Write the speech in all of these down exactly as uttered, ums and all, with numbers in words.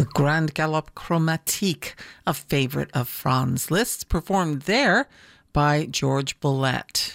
Grand Galop Chromatique, a favorite of Franz Liszt's, performed there by George Bollett.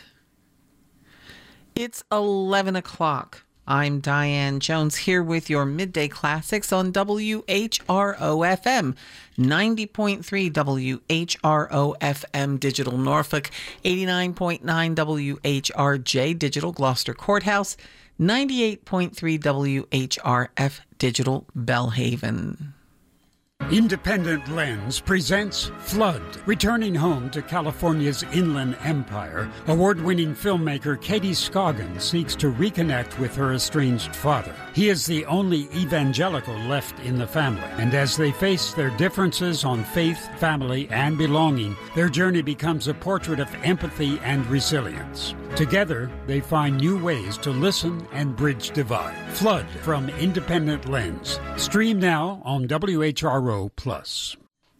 It's eleven o'clock. I'm Diane Jones here with your Midday Classics on W H R O F M, ninety point three W H R O F M Digital Norfolk, eighty-nine point nine W H R J Digital Gloucester Courthouse, ninety-eight point three W H R F Digital Belhaven. Independent Lens presents Flood. Returning home to California's Inland Empire, award-winning filmmaker Katie Scoggin seeks to reconnect with her estranged father. He is the only evangelical left in the family, and as they face their differences on faith, family, and belonging, their journey becomes a portrait of empathy and resilience. Together, they find new ways to listen and bridge divide. Flood from Independent Lens. Stream now on W H R O Plus.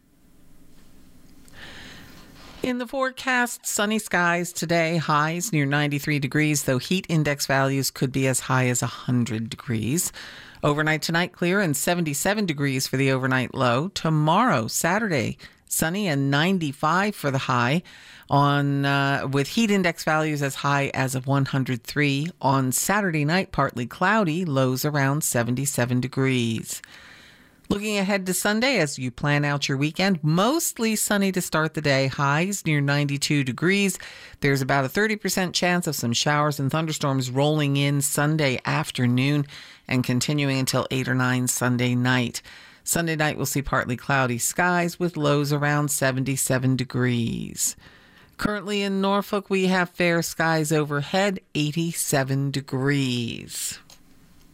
In the forecast, sunny skies today, highs near ninety-three degrees, though heat index values could be as high as one hundred degrees. Overnight tonight, clear and seventy-seven degrees for the overnight low. Tomorrow, Saturday, sunny and ninety-five for the high, on uh, with heat index values as high as of one hundred three. On Saturday night, partly cloudy, lows around seventy-seven degrees. Looking ahead to Sunday as you plan out your weekend, mostly sunny to start the day, highs near ninety-two degrees. There's about a thirty percent chance of some showers and thunderstorms rolling in Sunday afternoon and continuing until eight or nine Sunday night. Sunday night we'll see partly cloudy skies with lows around seventy-seven degrees. Currently in Norfolk, we have fair skies overhead, eighty-seven degrees.